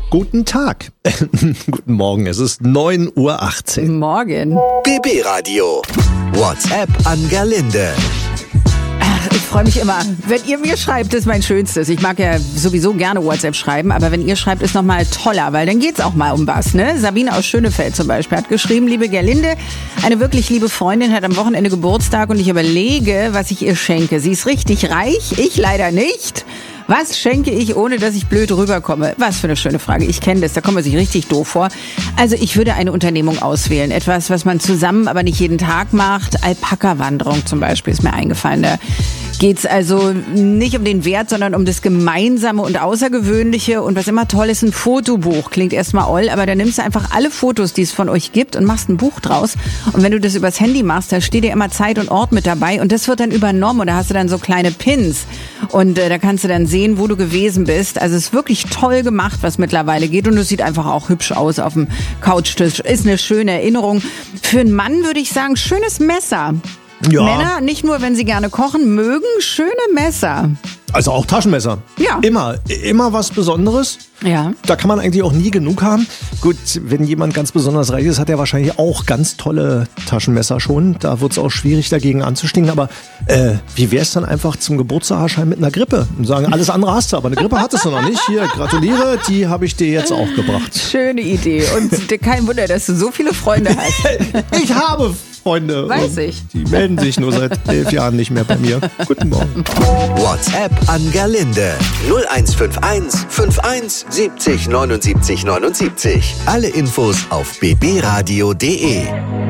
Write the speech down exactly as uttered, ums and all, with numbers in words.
Guten Tag. Guten Morgen, es ist neun Uhr achtzehn. Morgen. B B Radio. WhatsApp an Gerlinde. Ach, ich freue mich immer. Wenn ihr mir schreibt, ist mein Schönstes. Ich mag ja sowieso gerne WhatsApp schreiben, aber wenn ihr schreibt, ist noch mal toller, weil dann geht's auch mal um was, ne? Sabine aus Schönefeld zum Beispiel hat geschrieben, liebe Gerlinde, eine wirklich liebe Freundin hat am Wochenende Geburtstag und ich überlege, was ich ihr schenke. Sie ist richtig reich, ich leider nicht. Was schenke ich, ohne dass ich blöd rüberkomme? Was für eine schöne Frage. Ich kenne das, da kommt man sich richtig doof vor. Also ich würde eine Unternehmung auswählen. Etwas, was man zusammen, aber nicht jeden Tag macht. Alpaka-Wanderung zum Beispiel ist mir eingefallen. Da geht's also nicht um den Wert, sondern um das Gemeinsame und Außergewöhnliche. Und was immer toll ist, ein Fotobuch. Klingt erstmal oll, aber da nimmst du einfach alle Fotos, die es von euch gibt und machst ein Buch draus. Und wenn du das übers Handy machst, da steht dir immer Zeit und Ort mit dabei. Und das wird dann übernommen und da hast du dann so kleine Pins. Und äh, da kannst du dann sehen, wo du gewesen bist. Also es ist wirklich toll gemacht, was mittlerweile geht. Und es sieht einfach auch hübsch aus auf dem Couchtisch. Ist eine schöne Erinnerung. Für einen Mann würde ich sagen, schönes Messer. Ja. Männer, nicht nur, wenn sie gerne kochen, mögen schöne Messer. Also auch Taschenmesser. Ja. Immer, immer was Besonderes. Ja. Da kann man eigentlich auch nie genug haben. Gut, wenn jemand ganz besonders reich ist, hat er wahrscheinlich auch ganz tolle Taschenmesser schon. Da wird es auch schwierig, dagegen anzustinken. Aber äh, wie wäre es dann einfach zum Geburtstagsschein mit einer Grippe? Und sagen, alles andere hast du, aber eine Grippe hattest du noch nicht. Hier, gratuliere, die habe ich dir jetzt auch gebracht. Schöne Idee. Und kein Wunder, dass du so viele Freunde hast. Ich habe Freunde. Weiß ich. Die melden sich nur seit elf Jahren nicht mehr bei mir. Guten Morgen. WhatsApp an Gerlinde. null eins fünf eins fünf eins siebzig neunundsiebzig neunundsiebzig. Alle Infos auf b b radio punkt d e.